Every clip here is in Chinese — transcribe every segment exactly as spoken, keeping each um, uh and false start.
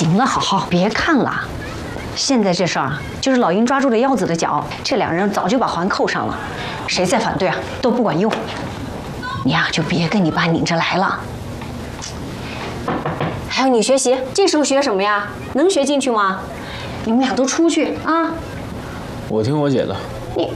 行了，好好别看了。现在这事儿就是老鹰抓住了腰子的脚，这两人早就把环扣上了，谁再反对啊都不管用。你呀、啊、就别跟你爸拧着来了。还有你学习，这时候学什么呀？能学进去吗？你们俩都出去啊！ 我听我姐的。 你，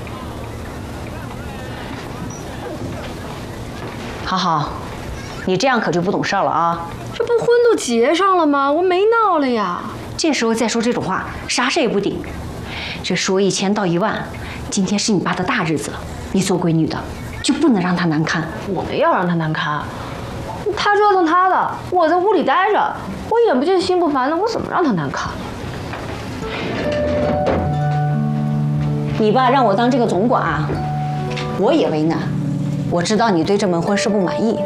好好，你这样可就不懂事儿了啊！ 这不婚都结上了吗？我没闹了呀。 这时候再说这种话，啥事也不顶。这说一千道一万，今天是你爸的大日子，你做闺女的就不能让他难堪。 我没要让他难堪，他折腾他的，我在屋里待着，我眼不见心不烦的，我怎么让他难堪？ 你爸让我当这个总管啊，我也为难。我知道你对这门婚事不满意，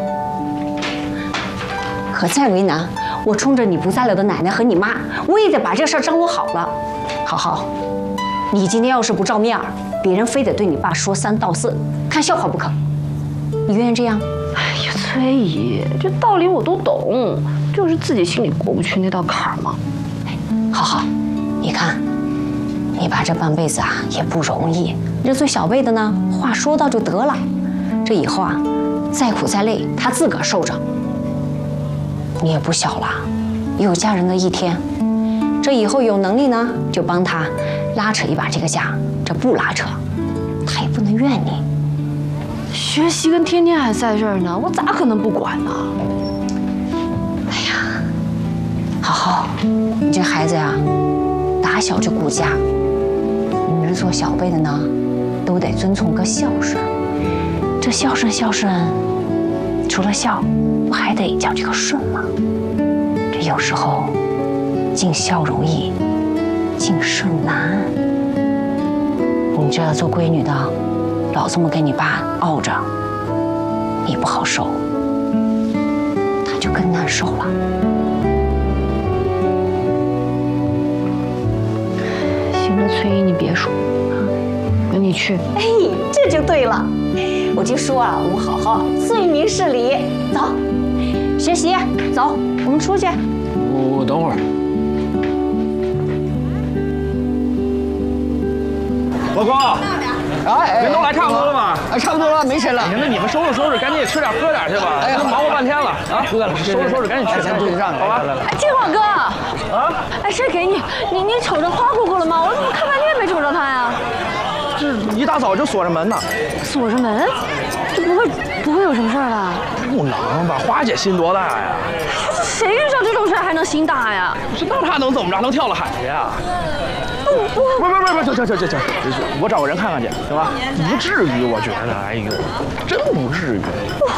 可再为难，我冲着你不在了的奶奶和你妈，我也得把这事儿张罗好了。好好，你今天要是不照面儿，别人非得对你爸说三道四，看笑话不可。你愿意这样？ 哎呀，崔姨，这道理我都懂，就是自己心里过不去那道坎儿嘛。 好好，你看，你爸这半辈子啊也不容易，这最小辈的呢，话说到就得了。这以后啊，再苦再累，他自个儿受着。你也不小了，有嫁人的一天。这以后有能力呢，就帮他拉扯一把这个家；这不拉扯，他也不能怨你。 学习跟天天还在这儿呢，我咋可能不管呢？ 哎呀，好好，你这孩子呀，打小就顾家。你们这做小辈的呢，都得遵从个孝顺。这孝顺孝顺，除了孝，不还得讲这个顺吗？这有时候尽孝容易，尽顺难。你这做闺女的，老这么跟你爸傲着，你不好受，他就更难受了。 行了，崔姨，你别说，跟你去。 哎，这就对了。我就说啊，我们好好最明事理，走，学习，走，我们出去。 我我等会儿。 老公， 哎， 人都来差不多了吗？ 哎，差不多了，没谁了。 行，那你们收拾收拾，赶紧吃点喝点去吧。哎呀，忙活半天了啊！ 哥， 收拾收拾，赶紧去， 先对账， 好吧？ 哎，金广哥，啊，哎，这给你，你你瞅着花姑姑了吗？我怎么看半天没瞅着她呀？ 这一大早就锁着门呢。 锁着门，这不会不会有什么事儿吧？ 不能吧？花姐心多大呀？ 谁遇上这种事儿还能心大呀？ 不是，那她能怎么着？能跳了海去呀？不不不不不，行行行行行，我找个人看看去，行吧？不至于，我觉得，哎呦，真不至于。 我